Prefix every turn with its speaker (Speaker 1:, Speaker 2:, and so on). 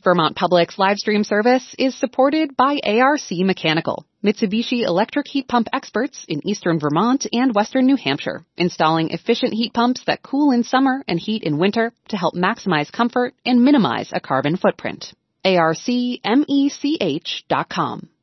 Speaker 1: Vermont Public's live stream service is supported by ARC Mechanical, Mitsubishi electric heat pump experts in eastern Vermont and western New Hampshire, installing efficient heat pumps that cool in summer and heat in winter to help maximize comfort and minimize a carbon footprint. ARCMECH.com.